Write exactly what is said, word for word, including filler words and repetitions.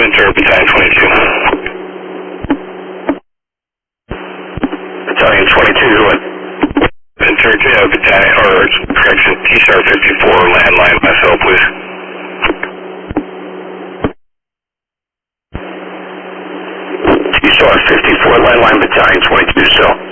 Ventura, Battalion twenty-two. Battalion twenty-two, what? Ventura, uh, Battalion, or correction, T S A R fifty-four, landline, myself, please. T S A R fifty-four, landline, Battalion twenty-two, cell.